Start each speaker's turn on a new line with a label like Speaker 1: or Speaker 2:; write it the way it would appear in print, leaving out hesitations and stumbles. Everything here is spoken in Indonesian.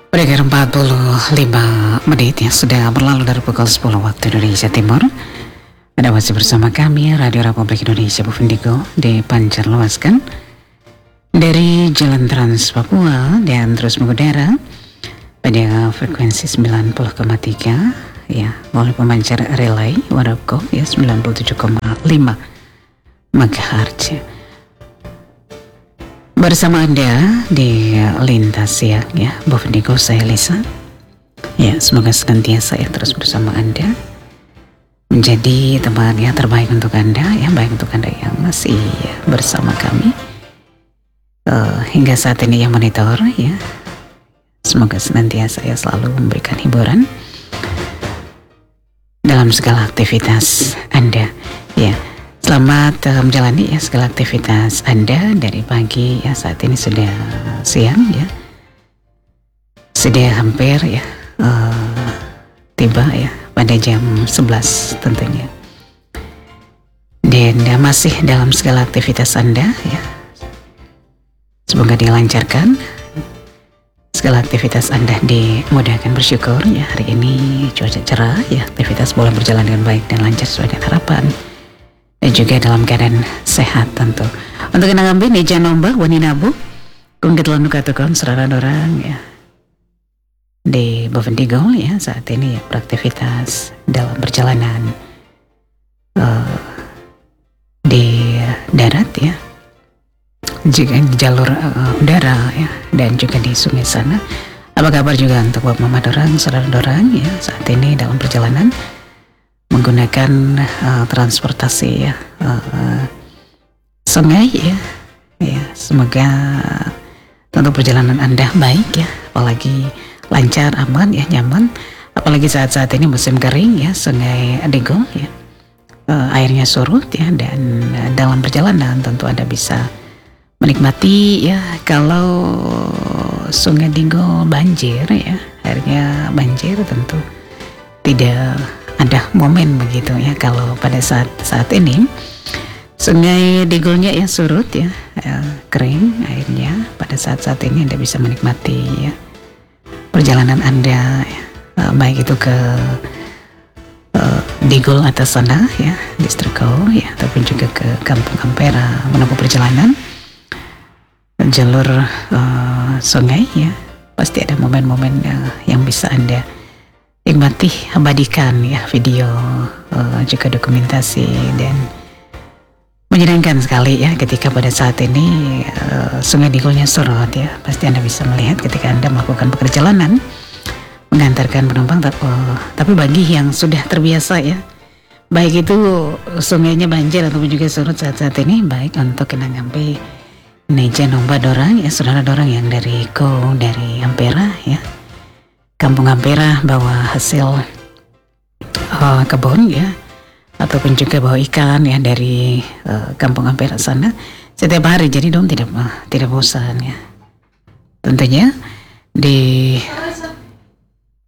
Speaker 1: Berakhir 45 menit yang sudah berlalu dari pukul 10 waktu Indonesia Timur. Anda masih bersama kami Radio Republik Indonesia Buvendigo di Pancar Luaskan dari Jalan Trans Papua dan terus mengudara pada frekuensi 90,3 ya, melalui pemancar relay Warapco ya 97,5 MHz. Bersama Anda di Lintas Siang ya, Buvendigo, saya Lisa. Ya, semoga senantiasa ya terus bersama Anda, menjadi teman yang terbaik untuk Anda, yang baik untuk Anda yang masih bersama kami hingga saat ini yang monitor ya. Semoga senantiasa ya selalu memberikan hiburan dalam segala aktivitas Anda ya. Selamat menjalani ya segala aktivitas Anda dari pagi ya, saat ini sudah siang ya, sudah hampir ya tiba ya pada jam 11 tentunya, dan masih dalam segala aktivitas Anda ya, semoga dilancarkan segala aktivitas Anda, dimudahkan, bersyukur ya hari ini cuaca cerah ya, aktivitas boleh berjalan dengan baik dan lancar sesuai dengan harapan, dan juga dalam keadaan sehat tentu. Untuk kenang ambil nih jangan nombak wani nabu kung kita lalu katakan serara orang ya di Buvendigo ya saat ini ya beraktivitas dalam perjalanan di darat ya, juga di jalur udara ya, dan juga di sungai sana. Apa kabar juga untuk Bapak Mama Dorang, saudara Dorang ya saat ini dalam perjalanan menggunakan transportasi ya sungai ya. Ya, semoga tentu perjalanan Anda baik ya, apalagi lancar, aman ya, nyaman, apalagi saat-saat ini musim kering ya, Sungai Digul ya airnya surut ya, dan dalam perjalanan tentu Anda bisa menikmati ya. Kalau Sungai Digul banjir ya, airnya banjir, tentu tidak ada momen begitu ya. Kalau pada saat ini Sungai Digulnya ya surut ya, kering airnya, pada saat ini Anda bisa menikmati ya perjalanan Anda ya, baik itu ke Digul atas sana ya, Distriko ya, ataupun juga ke Kampung Ampera menempuh perjalanan jalur sungai ya. Pasti ada momen-momen yang bisa Anda nikmati, abadikan ya, video juga dokumentasi, dan menyenangkan sekali ya ketika pada saat ini Sungai Digulnya surut ya. Pasti Anda bisa melihat ketika Anda melakukan perjalanan mengantarkan penumpang, tapi bagi yang sudah terbiasa ya, baik itu sungainya banjir ataupun juga surut saat ini, baik untuk kenang ampe neja nomba dorang ya, saudara dorang yang dari Ampera ya, Kampung Ampera, bawa hasil kebun ya, ataupun juga bawa ikan ya dari Kampung Ampera sana setiap hari, jadi dong tidak bosan ya. Tentunya di